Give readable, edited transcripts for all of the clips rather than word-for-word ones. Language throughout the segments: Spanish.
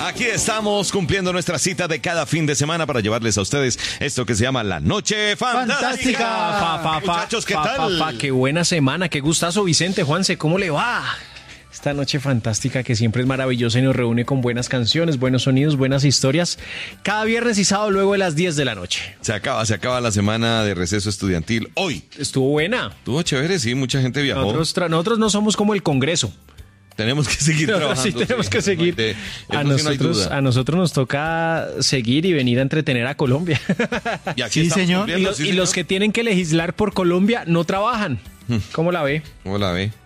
Aquí estamos cumpliendo nuestra cita de cada fin de semana para llevarles a ustedes esto que se llama La Noche Fantástica. Muchachos, ¿qué tal? Qué buena semana, qué gustazo, Vicente, Juanse, ¿cómo le va? Esta noche fantástica que siempre es maravillosa y nos reúne con buenas canciones, buenos sonidos, buenas historias. Cada viernes y sábado luego de las 10 de la noche. Se acaba la semana de receso estudiantil hoy. Estuvo buena. Estuvo chévere, sí, mucha gente viajó. Nosotros no somos como el Congreso. Tenemos que seguir trabajando. Sí, tenemos que seguir. A nosotros nos toca seguir y venir a entretener a Colombia. Y aquí sí, señor. Y los que tienen que legislar por Colombia no trabajan. ¿Cómo la ve? ¿Cómo la ve?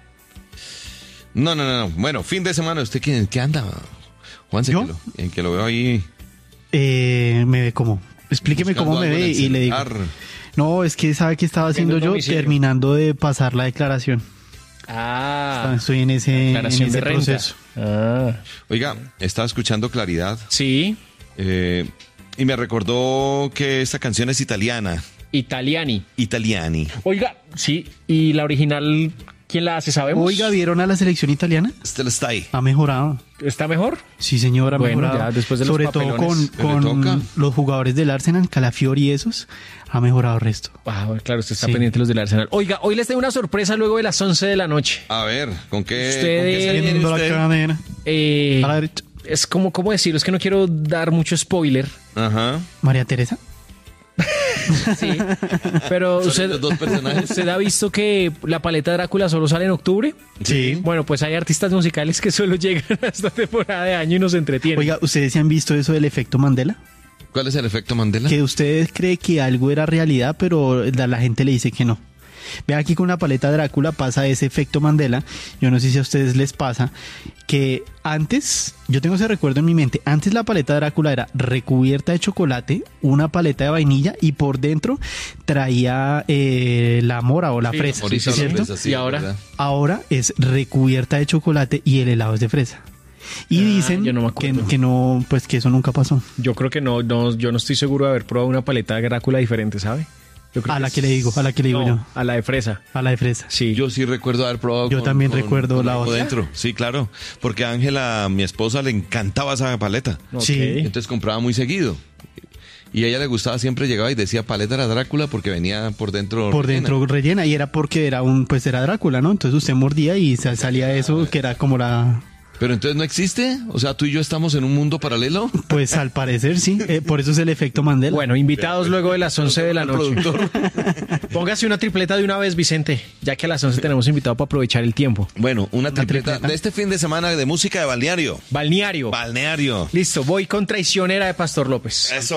No. Bueno, fin de semana. ¿Usted qué anda? Juanse, ¿Yo? que lo veo ahí. Me ve cómo. Explíqueme cómo me ve y le digo. No, es que sabe que estaba haciendo yo terminando de pasar la declaración. Estoy en ese proceso. Oiga, estaba escuchando Claridad. Sí. Y me recordó que esta canción es italiana. Italiani. Oiga, sí. ¿Y la original quién la hace, sabemos? Oiga, ¿vieron a la selección italiana? Still está ahí. Ha mejorado. ¿Está mejor? Sí, señor, ha mejorado. Ya, después de los sobre papelones. todo con los jugadores del Arsenal, Calafiori y esos, ha mejorado el resto. Claro, usted está pendiente de los del Arsenal. Oiga, hoy les tengo una sorpresa luego de las 11 de la noche. A ver, ¿con qué Usted, viene usted? A la derecha. Es como, ¿cómo decirlo? Es que no quiero dar mucho spoiler. Ajá. María Teresa. Sí, pero Los dos personajes. ¿usted ha visto que la paleta Drácula solo sale en octubre? Sí. Bueno, pues hay artistas musicales que solo llegan a esta temporada de año y nos entretienen. Oiga, ¿ustedes se han visto eso del efecto Mandela? ¿Cuál es el efecto Mandela? Que ustedes creen que algo era realidad, pero la gente le dice que no. Ve aquí con la paleta Drácula pasa ese efecto Mandela. Yo no sé si a ustedes les pasa que antes, yo tengo ese recuerdo en mi mente, antes la paleta Drácula era recubierta de chocolate, una paleta de vainilla y por dentro traía la mora o la fresa, ¿cierto? Fresa, sí, y ahora es recubierta de chocolate y el helado es de fresa. Y dicen yo no me acuerdo. que no, pues que eso nunca pasó. Yo creo que no, yo no estoy seguro de haber probado una paleta de Drácula diferente, ¿sabe? A la que le digo yo. A la de fresa. A la de fresa. Sí. Yo sí recuerdo haber probado. Yo también recuerdo la otra. Dentro. Sí, claro. Porque a Ángela, mi esposa, le encantaba esa paleta. Sí. Entonces compraba muy seguido. Y a ella le gustaba, siempre llegaba y decía paleta era Drácula porque venía por dentro. Dentro rellena. Y era porque era era Drácula, ¿no? Entonces usted mordía y salía eso que era como la... Pero entonces no existe, o sea, tú y yo estamos en un mundo paralelo. Pues al parecer sí, por eso es el efecto Mandela. Bueno, invitados luego de las 11 de la noche. Póngase una tripleta de una vez, Vicente, ya que a las 11 tenemos invitado para aprovechar el tiempo. Bueno, una tripleta de este fin de semana de música de balneario. Balneario. Listo, voy con Traicionera de Pastor López. Eso.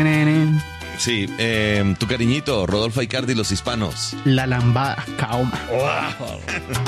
Sí, tu cariñito, Rodolfo Aicardi y los Hispanos. La lambada, Kaoma.